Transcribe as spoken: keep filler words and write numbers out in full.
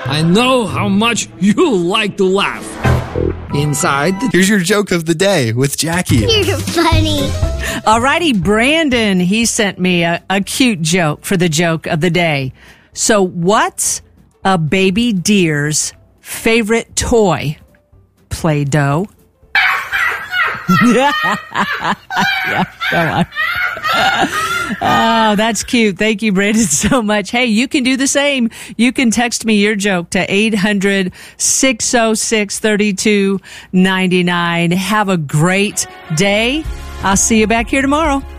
I know how much you like to laugh. Inside, here's your joke of the day with Jackie. You're funny. All righty, Brandon, he sent me a, a cute joke for the joke of the day. So what's a baby deer's favorite toy? Play-Doh. Yeah, go on. Oh, that's cute. Thank you, Brandon, so much. Hey, you can do the same. You can text me your joke to eight hundred, six oh six, three two nine nine. Have a great day. I'll see you back here tomorrow.